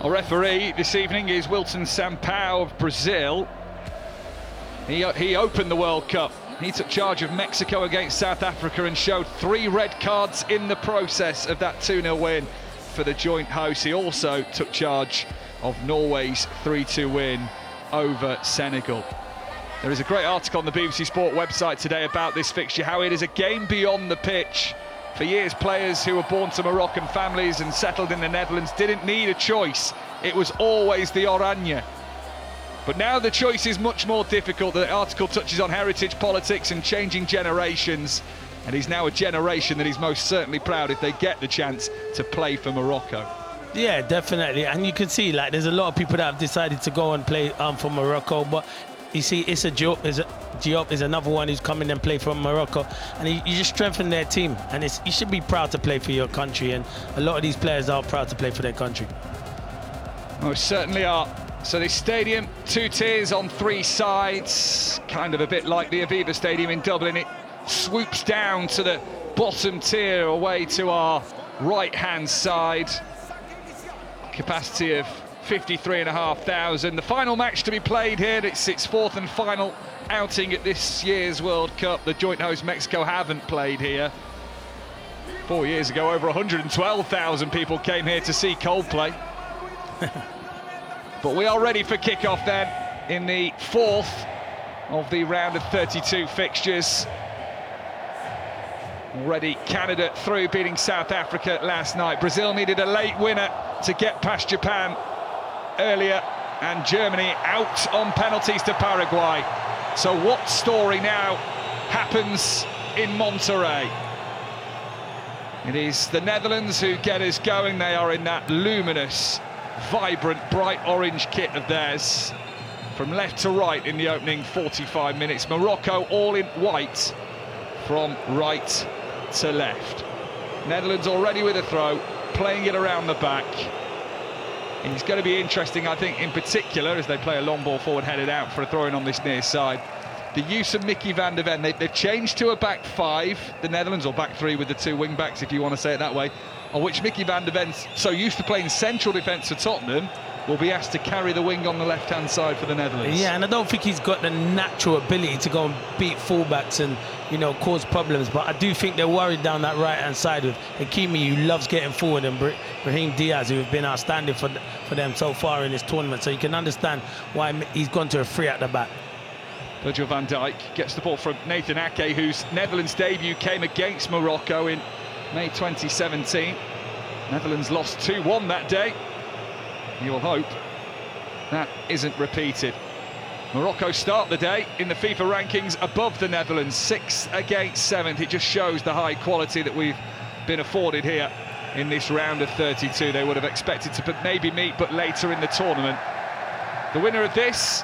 Our referee this evening is Wilton Sampaio of Brazil. He opened the World Cup. He took charge of Mexico against South Africa and showed 3 red cards in the process of that 2-0 win for the joint hosts. He also took charge of Norway's 3-2 win over Senegal. There is a great article on the BBC Sport website today about this fixture, how it is a game beyond the pitch. For years, players who were born to Moroccan families and settled in the Netherlands didn't need a choice. It was always the Oranje. But now the choice is much more difficult. The article touches on heritage politics and changing generations, and he's now a generation that he's most certainly proud if they get the chance to play for Morocco. Yeah, definitely. And you can see, like, there's a lot of people that have decided to go and play for Morocco, but you see, Issa Diop is another one who's coming and play for Morocco, and you just strengthen their team, and you should be proud to play for your country, and a lot of these players are proud to play for their country. Most certainly are. So this stadium, 2 tiers on 3 sides, kind of a bit like the Aviva Stadium in Dublin. It swoops down to the bottom tier away to our right-hand side. Capacity of 53,500. The final match to be played here, it's its 4th and final outing at this year's World Cup. The joint host Mexico haven't played here. 4 years ago, over 112,000 people came here to see Coldplay. But we are ready for kick-off then in the 4th of the round of 32 fixtures. Already Canada through, beating South Africa last night. Brazil needed a late winner to get past Japan earlier, and Germany out on penalties to Paraguay. So what story now happens in Monterrey? It is the Netherlands who get us going. They are in that luminous, vibrant, bright orange kit of theirs from left to right in the opening 45 minutes. Morocco all in white from right to left. Netherlands already with a throw, playing it around the back. It's going to be interesting, I think, in particular, as they play a long ball forward, headed out for a throw-in on this near side. The use of Mickey van der Ven. They've changed to a back 5, the Netherlands, or back 3 with the 2 wing-backs, if you want to say it that way, on which Mickey van der Ven, so used to playing central defence for Tottenham, will be asked to carry the wing on the left-hand side for the Netherlands. Yeah, and I don't think he's got the natural ability to go and beat fullbacks and, you know, cause problems. But I do think they're worried down that right-hand side with Hakimi, who loves getting forward, and Brahim Diaz, who have been outstanding for them so far in this tournament. So you can understand why he's gone to a 3 at the back. Virgil van Dijk gets the ball from Nathan Ake, whose Netherlands debut came against Morocco in May 2017. Netherlands lost 2-1 that day. You'll hope that isn't repeated. Morocco start the day in the FIFA rankings above the Netherlands, 6th against 7th. It just shows the high quality that we've been afforded here in this round of 32. They would have expected to maybe meet, but later in the tournament. The winner of this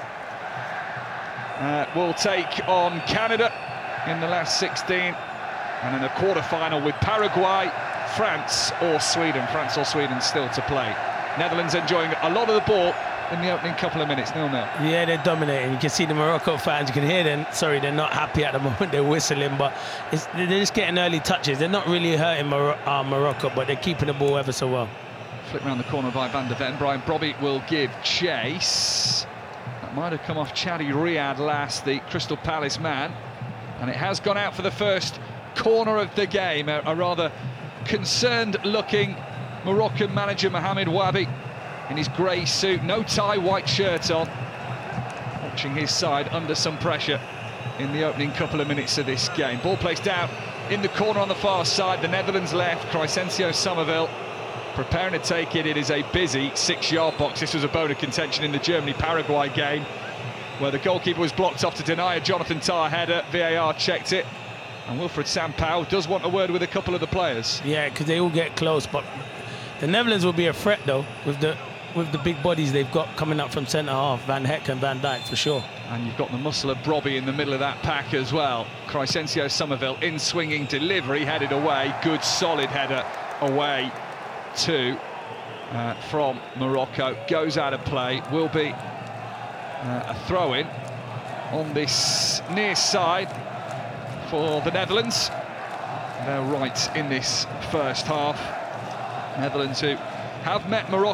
will take on Canada in the last 16, and in a quarter-final with Paraguay, France or Sweden. France or Sweden still to play. Netherlands enjoying a lot of the ball in the opening couple of minutes, 0-0. Yeah, they're dominating. You can see the Morocco fans, you can hear them. Sorry, they're not happy at the moment, they're whistling, but they're just getting early touches. They're not really hurting Morocco, but they're keeping the ball ever so well. Flip around the corner by Van der Ven. Brian Brobby will give chase. That might have come off Chadi Riyad last, the Crystal Palace man. And it has gone out for the first corner of the game. A rather concerned-looking Moroccan manager, Mohamed Wabi, in his grey suit, no tie, white shirt on, watching his side under some pressure in the opening couple of minutes of this game. Ball placed down in the corner on the far side, the Netherlands left. Crysencio Somerville preparing to take it. It is a busy 6-yard box. This was a bone of contention in the Germany-Paraguay game, where the goalkeeper was blocked off to deny a Jonathan Tah header. VAR checked it, and Wilfried Sampaio does want a word with a couple of the players. Yeah, because they all get close, but the Netherlands will be a threat, though, with the big bodies they've got coming up from centre-half, Van Hecke and Van Dijk, for sure. And you've got the muscle of Brobby in the middle of that pack as well. Crysencio Somerville in swinging delivery, headed away. Good, solid header away from Morocco. Goes out of play. Will be a throw-in on this near side for the Netherlands. They're right in this first half. Netherlands, who have met Morocco